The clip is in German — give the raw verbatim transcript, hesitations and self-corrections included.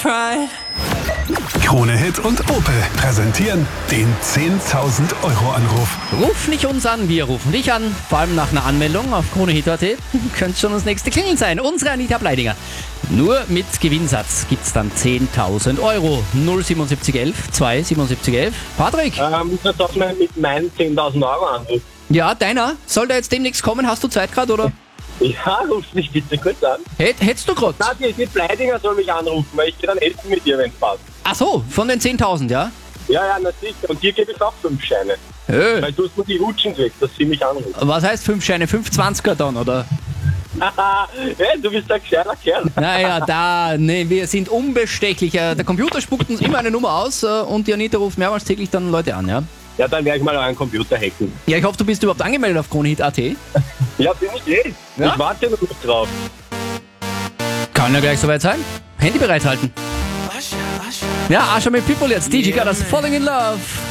pride. Krone Hit und Opel präsentieren den zehntausend Euro Anruf. Ruf nicht uns an, wir rufen dich an. Vor allem nach einer Anmeldung auf kronehit punkt at. Könnte schon das nächste Klingeln sein. Unsere Anita Bleidinger. Nur mit Gewinnsatz gibt's dann zehntausend Euro. null siebenundsiebzig elf zwei siebenundsiebzig elf. Patrick? Ähm, das hat mir mit meinen zehntausend Euro anrufen. Ja, deiner. Soll der jetzt demnächst kommen? Hast du Zeit gerade, oder? Ja, ruf mich bitte kurz an. Hätt, hättest du gerade? Na, die, die Bleidinger soll mich anrufen, weil ich gehe dann essen mit dir, wenn es passt. Ach so, von den zehntausend, ja? Ja, ja, natürlich. Und dir gebe ich auch fünf Scheine. Hö. Weil du hast mir die Rutschen weg, dass sie mich anrufen. Was heißt fünf Scheine? fünf zwanziger dann, oder? Hey, du bist ein gescheiter Kerl. Naja, da, nee, wir sind unbestechlich. Äh, Der Computer spuckt uns immer eine Nummer aus äh, und die Anita ruft mehrmals täglich dann Leute an, ja? Ja, dann werde ich mal euren Computer hacken. Ja, ich hoffe, du bist überhaupt angemeldet auf kronehit punkt at. Ja, bin ich eh. Ja? Ich warte nur drauf. Kann ja gleich soweit sein. Handy bereithalten. Ja, Ascha mit People jetzt. D J Galas Falling in Love.